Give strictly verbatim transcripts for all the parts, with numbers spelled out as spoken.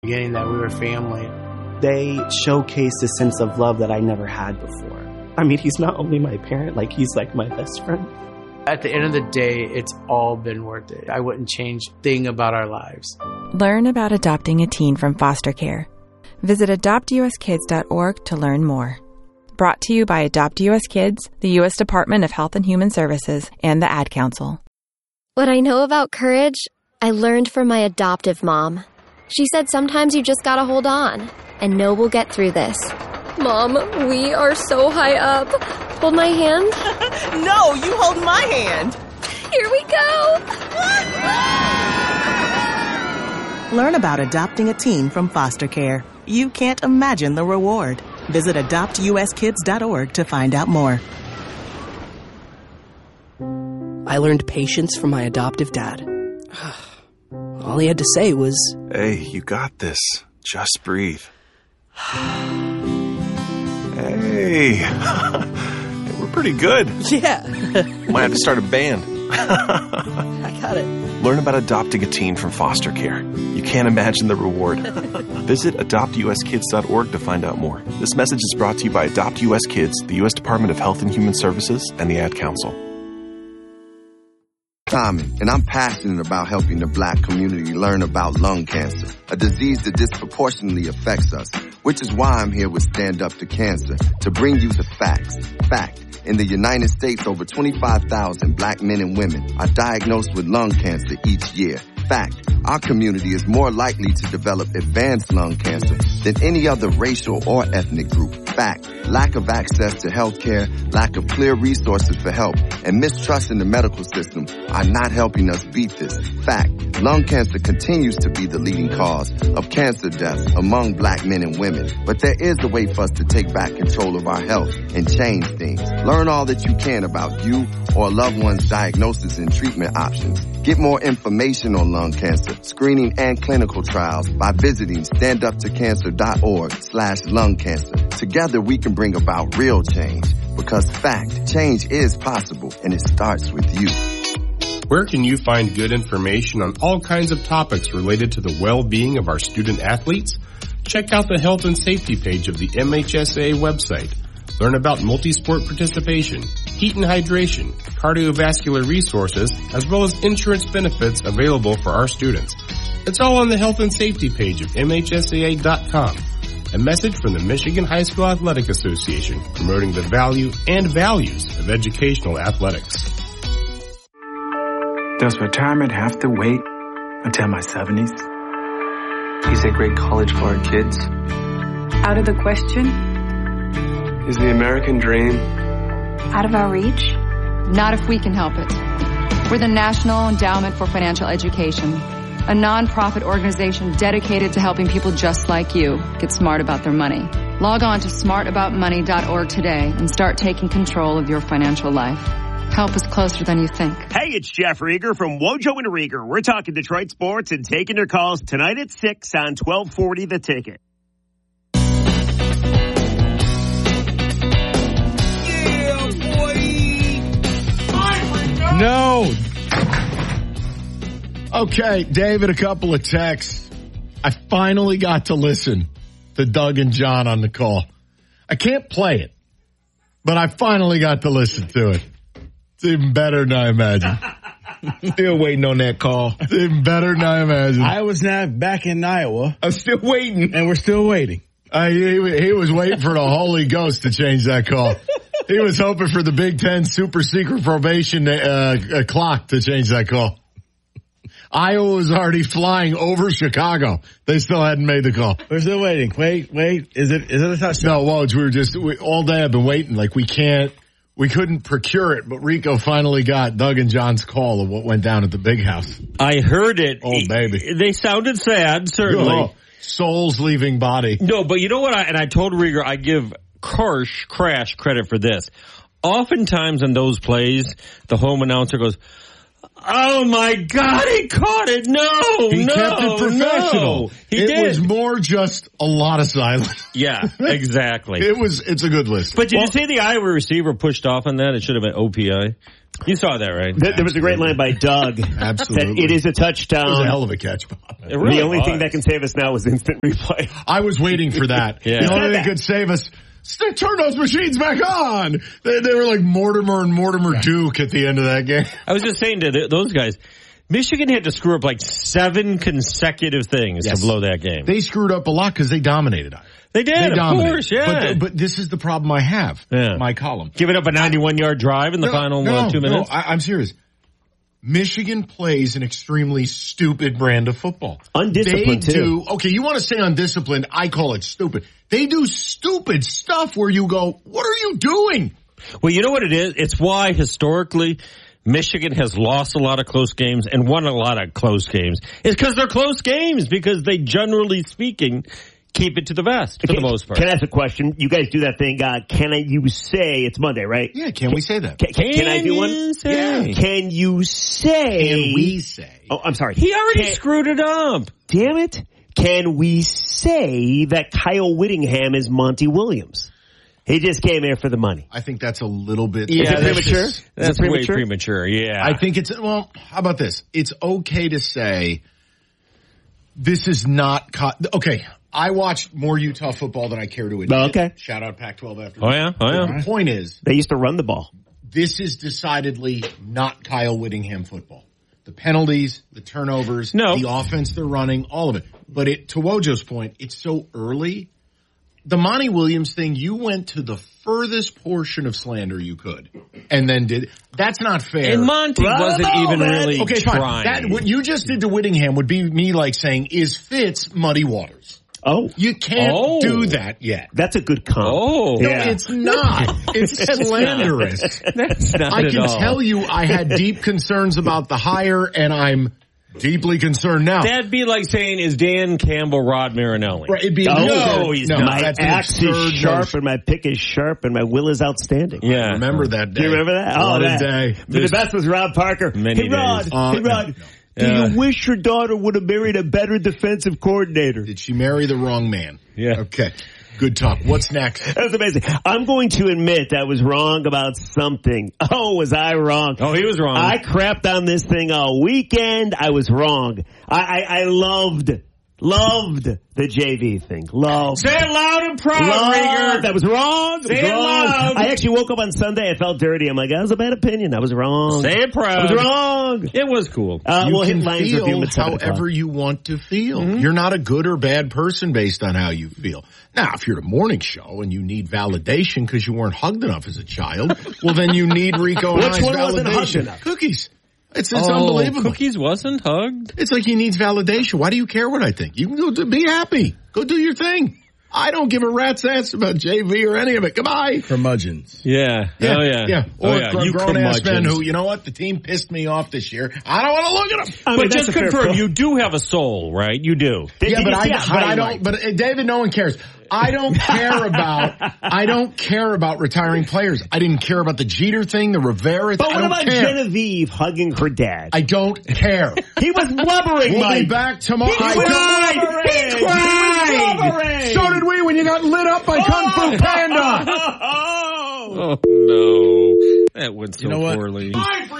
Getting that we were family. They showcased a sense of love that I never had before. I mean, he's not only my parent, like he's like my best friend. At the end of the day, it's all been worth it. I wouldn't change a thing about our lives. Learn about adopting a teen from foster care. Visit adopt u s kids dot org to learn more. Brought to you by Adopt U S Kids, the U S Department of Health and Human Services, and the Ad Council. What I know about courage, I learned from my adoptive mom. She said sometimes you just gotta hold on and know we'll get through this. Mom, we are so high up. Hold my hand. No, you hold my hand. Here we go. Learn about adopting a teen from foster care. You can't imagine the reward. Visit adopt u s kids dot org to find out more. I learned patience from my adoptive dad. All he had to say was, "Hey, you got this. Just breathe." Hey, we're pretty good. Yeah. Might have to start a band. I got it. Learn about adopting a teen from foster care. You can't imagine the reward. Visit adopt u s kids dot org to find out more. This message is brought to you by Adopt U S Kids, the U S Department of Health and Human Services, and the Ad Council. Tommy, and I'm passionate about helping the black community learn about lung cancer, a disease that disproportionately affects us, which is why I'm here with Stand Up to Cancer, to bring you the facts. Fact. In the United States, over twenty-five thousand black men and women are diagnosed with lung cancer each year. Fact. Our community is more likely to develop advanced lung cancer than any other racial or ethnic group. Fact. Lack of access to health care, lack of clear resources for help, and mistrust in the medical system are not helping us beat this. Fact. Lung cancer continues to be the leading cause of cancer deaths among black men and women. But there is a way for us to take back control of our health and change things. Learn all that you can about you or a loved one's diagnosis and treatment options. Get more information on lung cancer, screening, and clinical trials by visiting standuptocancer.org slash lung cancer. Together we can bring about real change, because fact, change is possible, and it starts with you. Where can you find good information on all kinds of topics related to the well-being of our student athletes? Check out the health and safety page of the M H S A A website. Learn about multi-sport participation, heat and hydration, cardiovascular resources, as well as insurance benefits available for our students. It's all on the health and safety page of M H S A A dot com. A message from the Michigan High School Athletic Association, promoting the value and values of educational athletics. Does retirement have to wait until my seventies? Is a great college for our kids? Out of the question? Is the American dream out of our reach? Not if we can help it. We're the National Endowment for Financial Education, a nonprofit organization dedicated to helping people just like you get smart about their money. Log on to smart about money dot org today and start taking control of your financial life. Help is closer than you think. Hey, it's Jeff Rieger from Wojo and Rieger. We're talking Detroit sports and taking your calls tonight at six on twelve forty The Ticket. No. Okay, David, a couple of texts. I finally got to listen to Doug and John on the call. I can't play it, but I finally got to listen to it. It's even better than I imagined. Still waiting on that call. It's even better than I imagined. I was not back in Iowa. I'm still waiting. And we're still waiting. Uh, he, he was waiting for the Holy Ghost to change that call. He was hoping for the Big Ten super secret probation uh, clock to change that call. Iowa was already flying over Chicago. They still hadn't made the call. We're still waiting. Wait, wait. Is it is it a touchdown? No, Woj, we were just we, all day I've been waiting. Like we can't, we couldn't procure it, but Rico finally got Doug and John's call of what went down at the big house. I heard it. Oh, baby. They sounded sad, certainly. Oh, souls leaving body. No, but you know what? I, and I told Rieger, I give Kirsch Crash credit for this. Oftentimes in those plays, the home announcer goes, Oh my God, he caught it. No, He no, kept it professional. no. He it did. was more just a lot of silence. Yeah, exactly. It was, it's a good list. But did well, you see the Iowa receiver pushed off on that? It should have been O P I. You saw that, right? There, there was a great line by Doug. Absolutely. That it is a touchdown. It was a hell of a catch, Bob. It really the only was. thing that can save us now is instant replay. I was waiting for that. Yeah. The only thing that could save us, turn those machines back on. They, they were like Mortimer and Mortimer Duke at the end of that game. I was just saying to th- those guys, Michigan had to screw up like seven consecutive things Yes. to blow that game. They screwed up a lot because they dominated us. They did, They of dominated. course, yeah. But, but this is the problem I have. Yeah. My column. Giving up a ninety-one yard drive in the no, final no, uh, two minutes. No, I, I'm serious. Michigan plays an extremely stupid brand of football. Undisciplined, they do, too. Okay, you want to say undisciplined, I call it stupid. They do stupid stuff where you go, what are you doing? Well, you know what it is? It's why historically Michigan has lost a lot of close games and won a lot of close games. It's because they're close games, because they, generally speaking, keep it to the vest for can, the most part. Can I ask a question? You guys do that thing, uh, can I, you say, it's Monday, right? Yeah, can, can we say that? Can, can, can I do one? You say? Yeah. Can you say? Can we say? Oh, I'm sorry. He already can, screwed it up. Damn it. Can we say that Kyle Whittingham is Monty Williams? He just came here for the money. I think that's a little bit. Yeah, is it that's premature? Just, is that's it premature? way premature, yeah. I think it's, well, how about this? It's okay to say this is not, co- okay, I watched more Utah football than I care to admit. Oh, okay. Shout out Pac twelve after. Oh, yeah? Oh, yeah. The point is, they used to run the ball. This is decidedly not Kyle Whittingham football. The penalties, the turnovers, no. the offense they're running, all of it. But it, to Wojo's point, it's so early. The Monty Williams thing, you went to the furthest portion of slander you could, and then did. That's not fair. And Monty Well, wasn't no, even man. really okay, trying. fine. That, what you just did to Whittingham would be me like saying, is Fitz muddy waters? Oh. You can't Oh. do that yet. That's a good comp. Oh. No, Yeah. it's not. It's slanderous. That's not I at can all. tell you I had deep concerns about the hire, and I'm deeply concerned now. That'd be like saying, is Dan Campbell Rod Marinelli? Right, it'd be Oh, absurd. no, he's no, not. My that's an axe is absurd sharp notion. and my pick is sharp and my will is outstanding. Yeah. Remember that day. Do you remember that? Oh, What that. a day. But the best was Rob Parker. Many hey, Rod. days. Uh, hey, Rod. no, no. Do Yeah. you wish your daughter would have married a better defensive coordinator? Did she marry the wrong man? Yeah. Okay. Good talk. What's next? That's amazing. I'm going to admit I was wrong about something. Oh, was I wrong? Oh, he was wrong. I crapped on this thing all weekend. I was wrong. I, I, I loved, loved the J V thing. Loved. Say it loud and proud, Loved. Rieger. That was wrong. Say was it wrong. loud. I actually woke up on Sunday. I felt dirty. I'm like, that was a bad opinion. I was wrong. Say it proud. I was wrong. It was cool. Uh, you we'll hit can Lions review feel at seven however o'clock. you want to feel. Mm-hmm. You're not a good or bad person based on how you feel. Now, if you're at a morning show and you need validation because you weren't hugged enough as a child, well, then you need Rico and Which I's one wasn't hugged validation. enough? Cookies. It's, it's Oh, unbelievable. Cookies wasn't hugged? It's like he needs validation. Why do you care what I think? You can go do, be happy. Go do your thing. I don't give a rat's ass about J V or any of it. Goodbye. Curmudgeons. Yeah. Yeah, Oh, yeah. yeah. Oh, Or yeah. gr- You grown ass men curmudgeons. who, you know what? The team pissed me off this year. I don't want to look at them. I mean, But that's just a fair confirm, point. you do have a soul, right? You do. Did- Yeah, did but you I, see a but I highlight? don't, but uh, David, no one cares. I don't care about, I don't care about retiring players. I didn't care about the Jeter thing, the Rivera thing. But I what don't about care. Genevieve hugging her dad? I don't care. He was blubbering, We'll Mike. be back tomorrow. He I cried. don't- He He cried. cried. So did we when you got lit up by Kung Fu Panda. Oh, no. That went so You know what? poorly.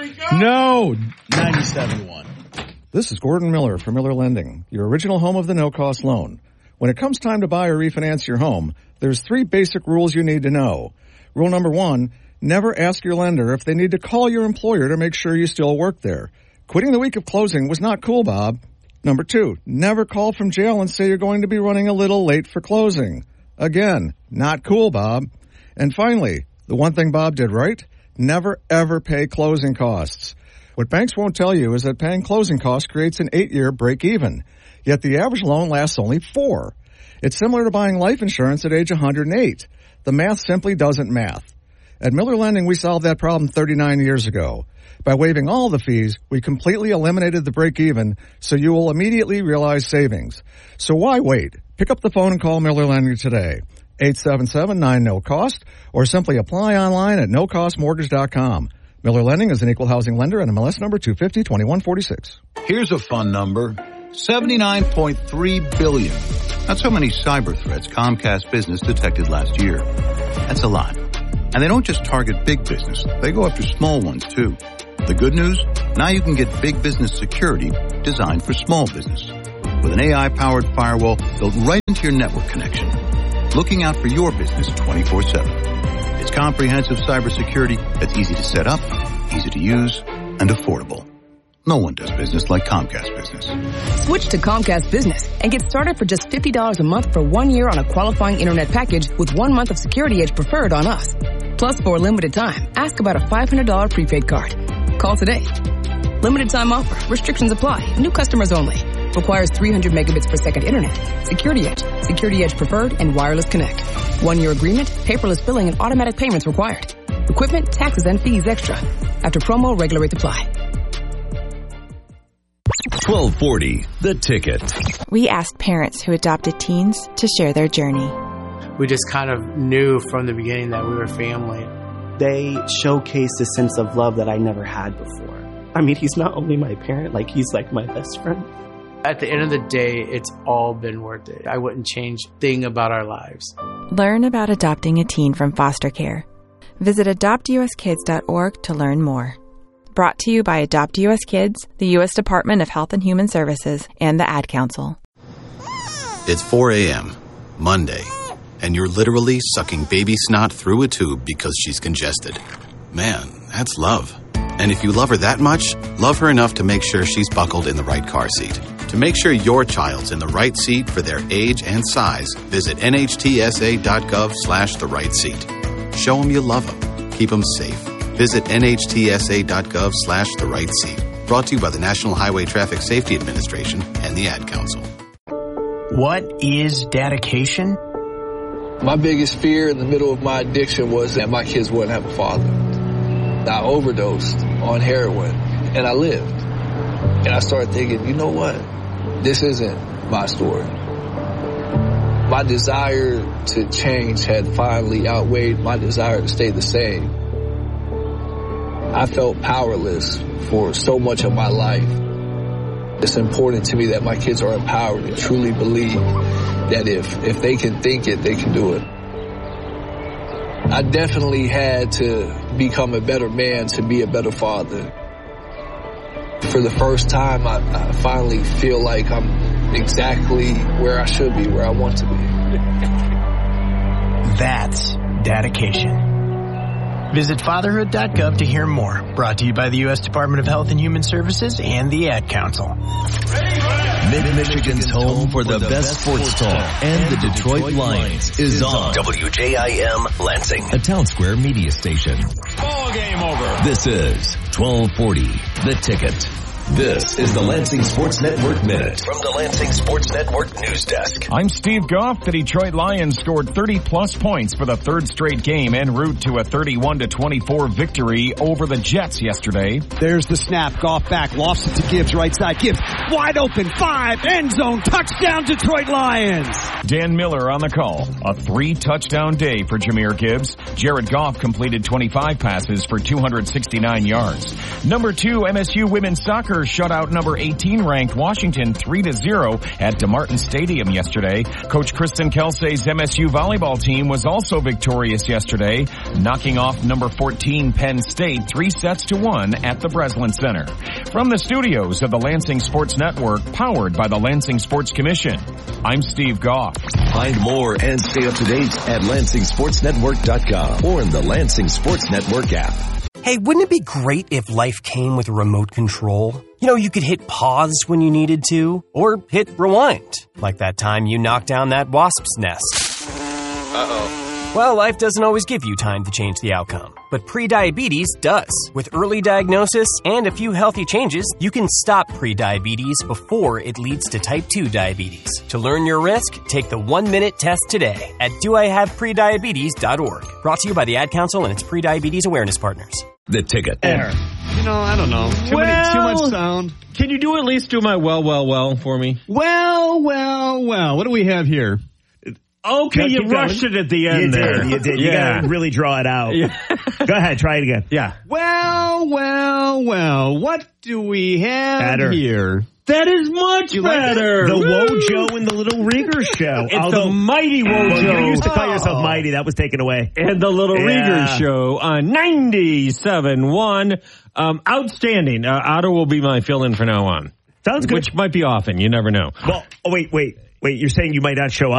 No! ninety-seven one. This is Gordon Miller from Miller Lending, your original home of the no-cost loan. When it comes time to buy or refinance your home, there's three basic rules you need to know. Rule number one, never ask your lender if they need to call your employer to make sure you still work there. Quitting the week of closing was not cool, Bob. Number two, never call from jail and say you're going to be running a little late for closing. Again, not cool, Bob. And finally, the one thing Bob did right, never ever pay closing costs. What banks won't tell you is that paying closing costs creates an eight-year break-even. Yet the average loan lasts only four. It's similar to buying life insurance at age one hundred eight. The math simply doesn't math. At Miller Lending, we solved that problem thirty-nine years ago. By waiving all the fees, we completely eliminated the break-even, so you will immediately realize savings. So why wait? Pick up the phone and call Miller Lending today. eight seven seven nine no cost, or simply apply online at no cost mortgage dot com. Miller Lending is an equal housing lender and M L S number two fifty, twenty-one forty-six. Here's a fun number. seventy-nine point three billion. That's how many cyber threats Comcast Business detected last year. That's a lot. And they don't just target big business. They go after small ones, too. The good news? Now you can get big business security designed for small business. With an A I-powered firewall built right into your network connection. Looking out for your business twenty-four seven. It's comprehensive cybersecurity that's easy to set up, easy to use, and affordable. No one does business like Comcast Business. Switch to Comcast Business and get started for just fifty dollars a month for one year on a qualifying internet package with one month of Security Edge Preferred on us. Plus, for a limited time, ask about a five hundred dollars prepaid card. Call today. Limited time offer. Restrictions apply. New customers only. Requires three hundred megabits per second internet. Security Edge, Security Edge Preferred, and Wireless Connect. One-year agreement, paperless billing, and automatic payments required. Equipment, taxes, and fees extra. After promo, regular rates apply. twelve forty, The Ticket. We asked parents who adopted teens to share their journey. We just kind of knew from the beginning that we were family. They showcased a sense of love that I never had before. I mean, he's not only my parent, like he's like my best friend. At the end of the day, it's all been worth it. I wouldn't change a thing about our lives. Learn about adopting a teen from foster care. Visit adopt u s kids dot org to learn more. Brought to you by Adopt U S Kids, the U S Department of Health and Human Services, and the Ad Council. It's four a.m., Monday, and you're literally sucking baby snot through a tube because she's congested. Man, that's love. And if you love her that much, love her enough to make sure she's buckled in the right car seat. To make sure your child's in the right seat for their age and size, visit N H T S A dot gov slash the right seat. Show them you love them. Keep them safe. Visit N H T S A dot gov slash the right seat. Brought to you by the National Highway Traffic Safety Administration and the Ad Council. What is dedication? My biggest fear in the middle of my addiction was that my kids wouldn't have a father. I overdosed on heroin, and I lived. And I started thinking, you know what? This isn't my story. My desire to change had finally outweighed my desire to stay the same. I felt powerless for so much of my life. It's important to me that my kids are empowered and truly believe that if, if they can think it, they can do it. I definitely had to become a better man to be a better father. For the first time, I, I finally feel like I'm exactly where I should be, where I want to be. That's dedication. Visit fatherhood dot gov to hear more. Brought to you by the U S Department of Health and Human Services and the Ad Council. Mid-Michigan's home for the best sports talk and the Detroit Lions is on W J I M Lansing, a Town Square media station. Ball game over. This is twelve forty, The Ticket. This is the Lansing Sports Network Minute from the Lansing Sports Network News Desk. I'm Steve Goff. The Detroit Lions scored thirty-plus points for the third straight game en route to a thirty-one to twenty-four victory over the Jets yesterday. There's the snap. Goff back. Lofts it to Gibbs. Right side. Gibbs wide open. Five. End zone. Touchdown Detroit Lions. Dan Miller on the call. A three-touchdown day for Jahmyr Gibbs. Jared Goff completed twenty-five passes for two hundred sixty-nine yards. Number two, M S U women's soccer shut out number eighteen ranked Washington three to zero at DeMartin Stadium yesterday. Coach Kristen Kelsey's M S U volleyball team was also victorious yesterday, knocking off number fourteen Penn State three sets to one at the Breslin Center. From the studios of the Lansing Sports Network, powered by the Lansing Sports Commission, I'm Steve Goff. Find more and stay up to date at Lansing Sports Network dot com or in the Lansing Sports Network app. Hey, wouldn't it be great if life came with a remote control? You know, you could hit pause when you needed to, or hit rewind, like that time you knocked down that wasp's nest. Uh-oh. Well, life doesn't always give you time to change the outcome, but prediabetes does. With early diagnosis and a few healthy changes, you can stop prediabetes before it leads to type two diabetes. To learn your risk, take the one-minute test today at do I have prediabetes dot org. Brought to you by the Ad Council and its prediabetes awareness partners. The Ticket. Air. You know, I don't know. Too well, many, too much sound. Can you do at least do my well, well, well for me? Well, well, well. What do we have here? Okay, you keep rushed going. it at the end You there. did, you did. You Yeah. gotta really draw it out. Yeah. Go ahead, try it again. Yeah. Well, well, well. What do we have Better. here? That is much You like that? better. The Woo! Wojo and the Little Rieger Show. It's Although, the Mighty well, Wojo. you used to call yourself Oh. Mighty. That was taken away. And the Little Yeah. Rieger Show on ninety-seven point one. Um, outstanding. Uh, Otto will be my fill-in from now on. Sounds good. Which might be often. You never know. Well, oh, wait, wait, wait. You're saying you might not show up?